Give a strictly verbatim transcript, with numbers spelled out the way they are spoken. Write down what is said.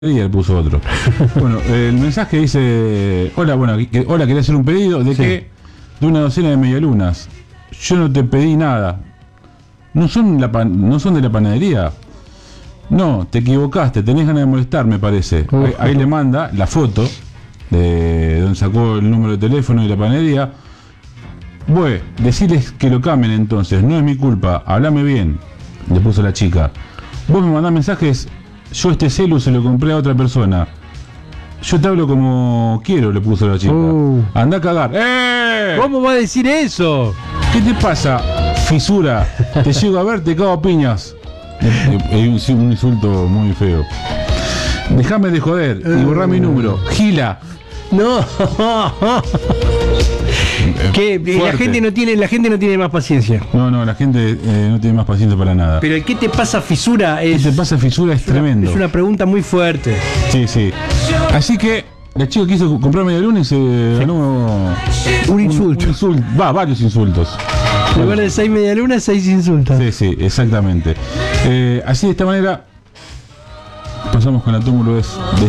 Y él puso otro. Bueno, el mensaje dice: Hola, bueno, que, hola, quería hacer un pedido de Sí. que de una docena de medialunas. Yo no te pedí nada. No son la pan, no son de la panadería. No, te equivocaste, tenés ganas de molestar, me parece. Uh. Ahí, ahí le manda la foto de donde sacó el número de teléfono y la panadería. Bueno, decirles que lo cambien entonces, no es mi culpa, hablame bien, le puso la chica. Vos me mandás mensajes. Yo este celu se lo compré a otra persona. Yo te hablo como quiero, le puso la chica. Uh. Anda a cagar. ¡Eh! ¿Cómo va a decir eso? ¿Qué te pasa, fisura? Te llego a ver, te cago a piñas. Es un, un insulto muy feo. Déjame de joder y borrá mi número. Gila. No. Que la Fuerte. gente no tiene, la gente no tiene más paciencia. No, no, la gente eh, no tiene más paciencia para nada. Pero el ¿qué te pasa, fisura? ¿Qué Es, te pasa, fisura? Es tremendo. es una pregunta muy fuerte. Sí, sí. Así que la chica quiso comprar media luna y se ganó Un insulto. Un insulto. Va, varios insultos. En lugar de seis medialunas, seis insultos. Sí, sí, exactamente. Eh, así de esta manera pasamos con la túmulo de, de